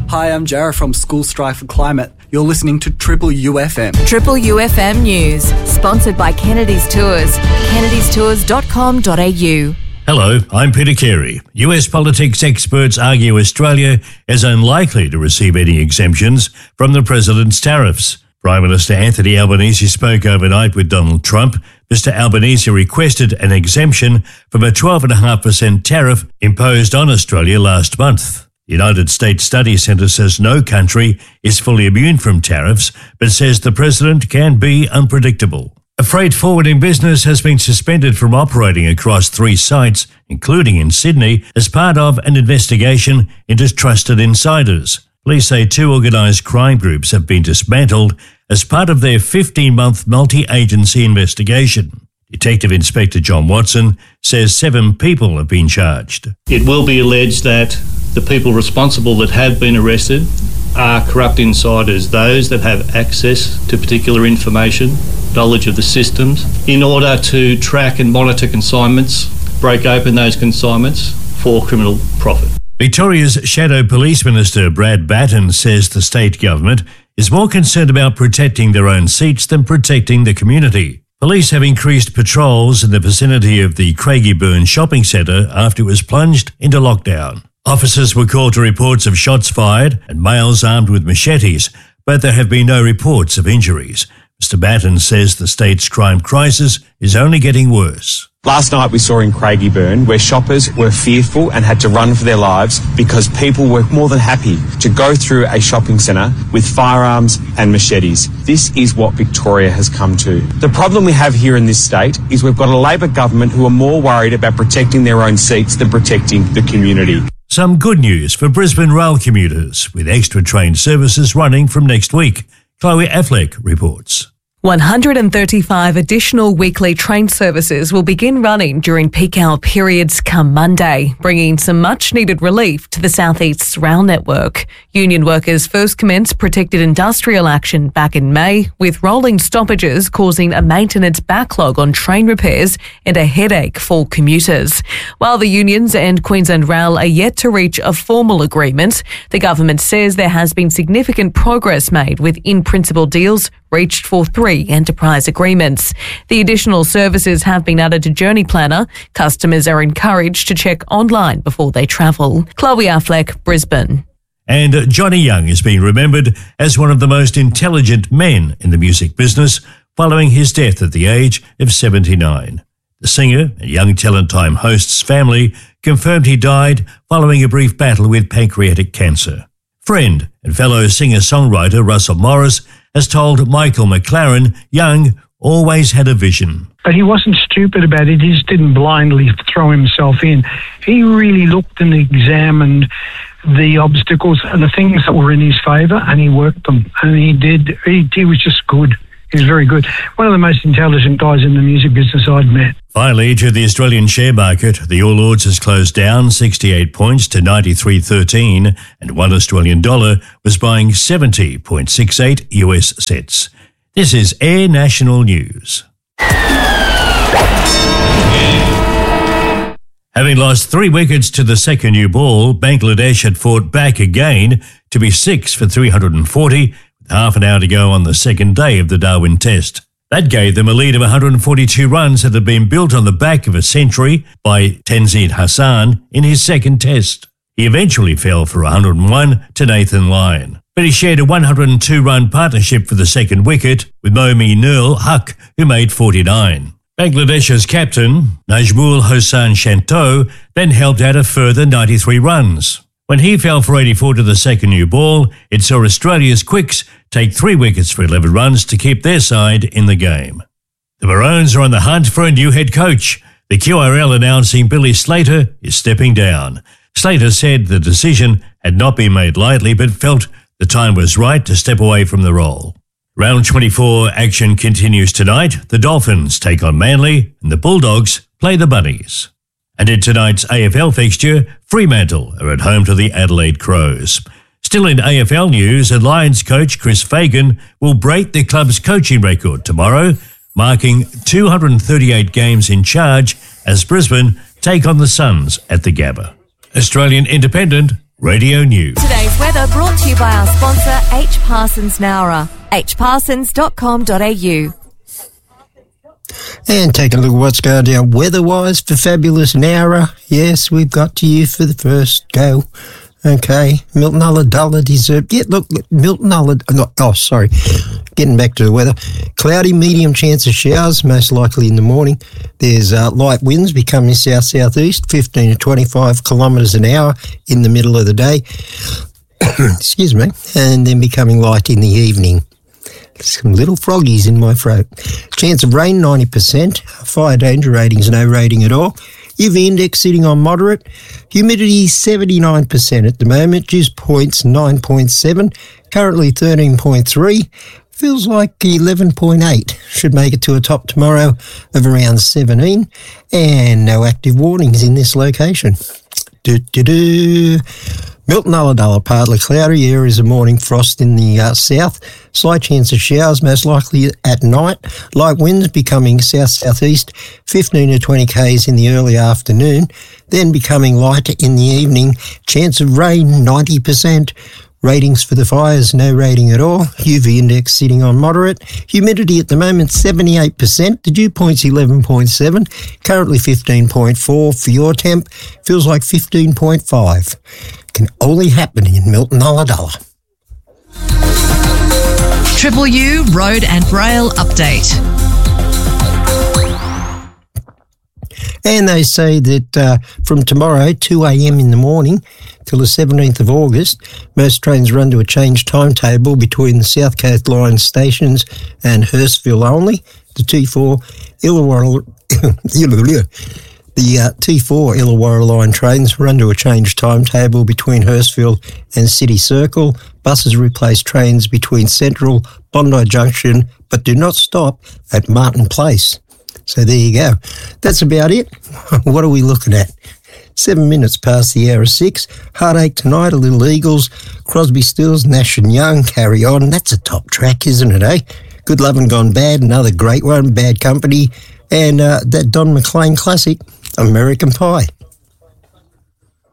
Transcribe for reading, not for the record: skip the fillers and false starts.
Hi, I'm Jarrah from School Strike for Climate. You're listening to Triple UFM. Triple UFM News, sponsored by Kennedy's Tours. kennedystours.com.au. Hello, I'm Peter Carey. US politics experts argue Australia is unlikely to receive any exemptions from the president's tariffs. Prime Minister Anthony Albanese spoke overnight with Donald Trump. Mr Albanese requested an exemption from a 12.5% tariff imposed on Australia last month. The United States Study Centre says no country is fully immune from tariffs, but says the president can be unpredictable. A freight forwarding business has been suspended from operating across 3 sites, including in Sydney, as part of an investigation into trusted insiders. Police say 2 organised crime groups have been dismantled as part of their 15-month multi-agency investigation. Detective Inspector John Watson says 7 people have been charged. It will be alleged that the people responsible that have been arrested are corrupt insiders, those that have access to particular information, knowledge of the systems, in order to track and monitor consignments, break open those consignments for criminal profit. Victoria's Shadow Police Minister Brad Batten says the state government is more concerned about protecting their own seats than protecting the community. Police have increased patrols in the vicinity of the Craigieburn shopping centre after it was plunged into lockdown. Officers were called to reports of shots fired and males armed with machetes, but there have been no reports of injuries. Mr Batten says the state's crime crisis is only getting worse. Last night we saw in Craigieburn where shoppers were fearful and had to run for their lives because people were more than happy to go through a shopping centre with firearms and machetes. This is what Victoria has come to. The problem we have here in this state is we've got a Labor government who are more worried about protecting their own seats than protecting the community. Some good news for Brisbane rail commuters, with extra train services running from next week. Chloe Affleck reports. 135 additional weekly train services will begin running during peak hour periods come Monday, bringing some much-needed relief to the South East's rail network. Union workers first commenced protected industrial action back in May, with rolling stoppages causing a maintenance backlog on train repairs and a headache for commuters. While the unions and Queensland Rail are yet to reach a formal agreement, the government says there has been significant progress made with in-principle deals reached for 3 enterprise agreements. The additional services have been added to Journey Planner. Customers are encouraged to check online before they travel. Chloe Affleck, Brisbane. And Johnny Young is being remembered as one of the most intelligent men in the music business following his death at the age of 79. The singer and Young Talent Time host's family confirmed he died following a brief battle with pancreatic cancer. Friend and fellow singer-songwriter Russell Morris has told Michael McLaren Young always had a vision. But he wasn't stupid about it. He just didn't blindly throw himself in. He really looked and examined the obstacles and the things that were in his favour, and he worked them. And he did. He was just good. He was very good. One of the most intelligent guys in the music business I'd met. Finally, to the Australian share market, the All Ords has closed down 68 points to 93.13, and $1 Australian was buying 70.68 US cents. This is Air National News. Having lost 3 wickets to the second new ball, Bangladesh had fought back again to be 6 for 340, with half an hour to go on the second day of the Darwin Test. That gave them a lead of 142 runs that had been built on the back of a century by Tenzin Hassan in his second test. He eventually fell for 101 to Nathan Lyon, but he shared a 102-run partnership for the second wicket with Mominul Haq, who made 49. Bangladesh's captain, Najmul Hossain Shanto, then helped out a further 93 runs. When he fell for 84 to the second new ball, it saw Australia's quicks take 3 wickets for 11 runs to keep their side in the game. The Maroons are on the hunt for a new head coach. The QRL announcing Billy Slater is stepping down. Slater said the decision had not been made lightly, but felt the time was right to step away from the role. Round 24 action continues tonight. The Dolphins take on Manly and the Bulldogs play the Bunnies. And in tonight's AFL fixture, Fremantle are at home to the Adelaide Crows. Still in AFL news, Lions coach Chris Fagan will break the club's coaching record tomorrow, marking 238 games in charge as Brisbane take on the Suns at the Gabba. Australian Independent, Radio News. Today's weather brought to you by our sponsor, H. Parsons Nowra. hparsons.com.au. And take a look at what's going down weather-wise for fabulous Nowra. Yes, we've got to you for the first go. Okay, Milton Ulladulla deserved. Yeah, look, Milton Ulladulla. Oh, sorry. Getting back to the weather. Cloudy, medium chance of showers, most likely in the morning. There's light winds becoming south-southeast, 15 to 25 kilometres an hour in the middle of the day. Excuse me. And then becoming light in the evening. Some little froggies in my throat. Chance of rain, 90%. Fire danger ratings, no rating at all. UV index sitting on moderate. Humidity 79% at the moment. Dew points 9.7. Currently 13.3. Feels like 11.8. Should make it to a top tomorrow of around 17. And no active warnings in this location. Milton Ulladulla, partly cloudy, areas of morning frost in the south. Slight chance of showers, most likely at night. Light winds becoming south-southeast, 15 to 20 k's in the early afternoon. Then becoming light in the evening. Chance of rain, 90%. Ratings for the fires, no rating at all. UV index sitting on moderate. Humidity at the moment, 78%. The dew point's 11.7. Currently 15.4 for your temp. Feels like 15.5. Can only happen in Milton Ulladulla. Triple U Road and Rail Update. And they say that from tomorrow, 2 a.m. in the morning till the 17th of August, most trains run to a changed timetable between the South Coast Line stations and Hurstville only. The T4 Illawarra... The T4 Illawarra line trains run to a changed timetable between Hurstville and City Circle. Buses replace trains between Central, Bondi Junction, but do not stop at Martin Place. So there you go. That's about it. What are we looking at? 7 minutes past the hour of 6. Heartache Tonight, a Little Eagles, Crosby, Stills, Nash and Young, Carry On. That's a top track, isn't it, eh? Good Lovin' Gone Bad, another great one, Bad Company. And that Don McLean classic, American Pie.